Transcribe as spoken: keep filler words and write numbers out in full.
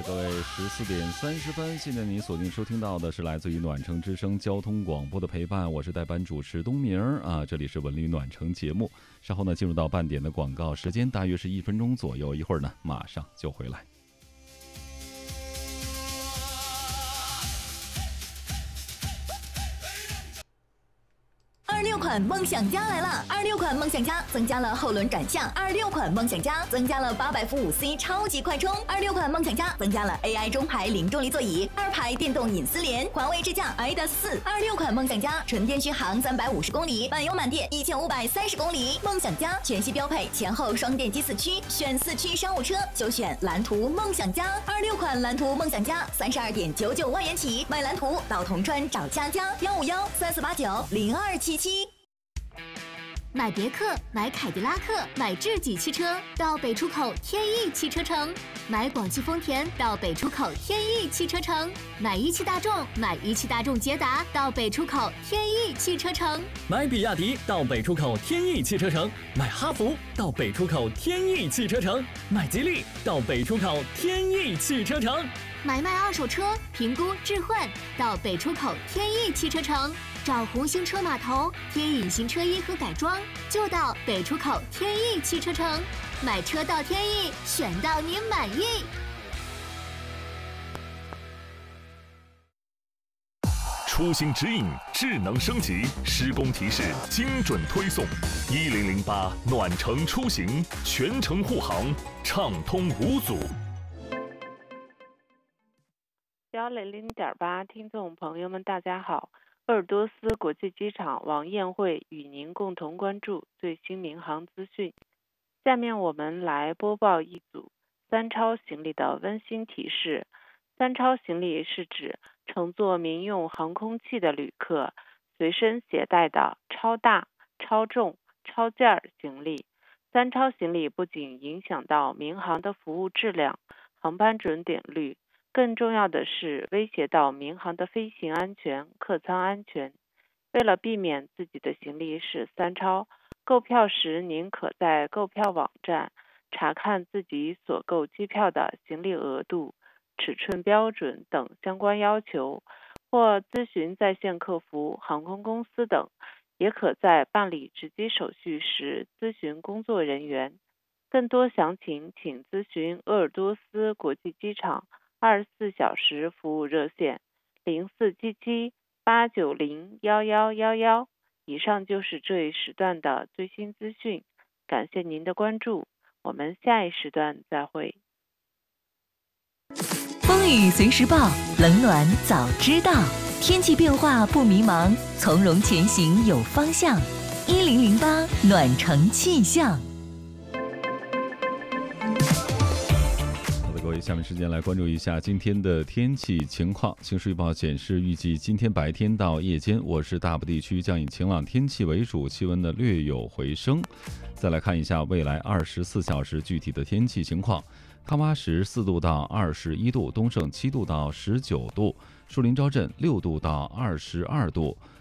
各位，十四点三十分，现在您锁定收听到的是来自于暖城之声交通广播的陪伴，我是代班主持东明啊，这里是文旅暖城节目。稍后呢，进入到半点的广告时间，大约是一分钟左右，一会儿呢马上就回来。 二六款梦想家来了！二六款梦想家增加了后轮转向，二六款梦想家增加了八百伏五 C 超级快充，二六款梦想家增加了 A I 中排零重力座椅，二排电动隐私联，环卫智驾 I D A S 四。二六款梦想家纯电续航三百五十公里，满油满电一千五百三十公里。梦想家全系标配前后双电机四驱，选四驱商务车就选蓝图梦想家。二六款蓝图梦想家三十二点九九万元起，买蓝图到铜川找佳佳幺五幺三四八九零二七七。 买别克，买凯迪拉克，买智己汽车到北出口天翼汽车城；买广汽丰田到北出口天翼汽车城；买一汽大众，买一汽大众捷达到北出口天翼汽车城； 买比亚迪到北出口天翼汽车城；买哈弗到北出口天翼汽车城；买吉利到北出口天翼汽车城。 买卖二手车，评估置换到北出口天翼汽车城。找红星车码头贴隐形车衣和改装，就到北出口天翼汽车城。买车到天翼，选到你满意。 出行指引智能升级，施工提示精准推送。一零零八暖城出行，全程护航，畅通无阻。 幺零零点八，听众朋友们，大家好。鄂尔多斯国际机场王宴会与您共同关注最新民航资讯。下面我们来播报一组三超行李的温馨提示。三超行李是指乘坐民用航空器的旅客随身携带的超大、超重、超件行李。三超行李不仅影响到民航的服务质量、航班准点率，更重要的是威胁到民航的飞行安全、客舱安全。为了避免自己的行李是三超，购票时您可在购票网站查看自己所购机票的行李额度、尺寸标准等相关要求，或咨询在线客服、航空公司等，也可在办理值机手续时咨询工作人员。更多详情请咨询鄂尔多斯国际机场二十四小时服务热线零四七七八九零幺幺幺幺。以上就是这一时段的最新资讯，感谢您的关注，我们下一时段再会。 风雨随时报，冷暖早知道，天气变化不迷茫，从容前行有方向。一零零八暖城气象。 各位，下面时间来关注一下今天的天气情况。晴时预报显示，预计今天白天到夜间，我市大部地区将以晴朗天气为主，气温呢略有回升。再来看一下未来二十四小时具体的天气情况。康巴什四度到二十一度，东胜七度到十九度，树林招镇六度到二十二度，